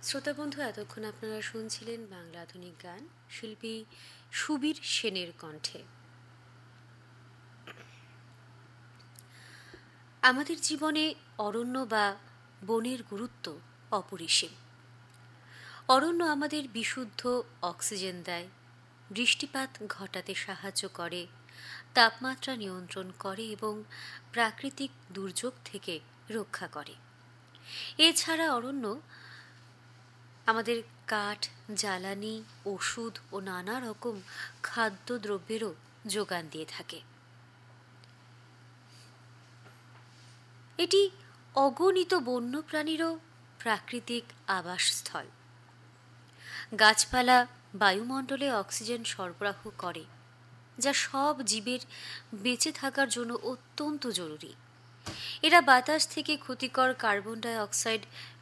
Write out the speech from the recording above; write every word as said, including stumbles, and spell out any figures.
শ্রোতা বন্ধু, এতক্ষণ আপনারা শুনছিলেন বাংলা আধুনিক গান শিল্পী সুবীর সেনের কণ্ঠে। আমাদের জীবনে অরণ্য বা বনের গুরুত্ব অপরিসীম। অরণ্য আমাদের বিশুদ্ধ অক্সিজেন দেয়, বৃষ্টিপাত ঘটাতে সাহায্য করে, তাপমাত্রা নিয়ন্ত্রণ করে এবং প্রাকৃতিক দুর্যোগ থেকে রক্ষা করে। এছাড়া অরণ্য আমাদের কাঠ, জ্বালানি, ওষুধ ও নানা রকম খাদ্যদ্রব্যেরও যোগান দিয়ে থাকে। এটি অগণিত বন্যপ্রাণীরও প্রাকৃতিক আবাসস্থল। গাছপালা বায়ুমণ্ডলে অক্সিজেন সরবরাহ করে, যা সব জীবের বেঁচে থাকার জন্য অত্যন্ত জরুরি। এরা বাতাস থেকে ক্ষতিকর কার্বন ডাই অক্সাইড